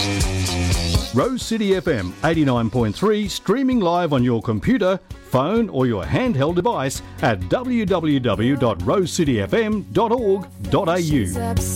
Rose City FM 89.3, streaming live on your computer, phone or your handheld device at www.rosecityfm.org.au.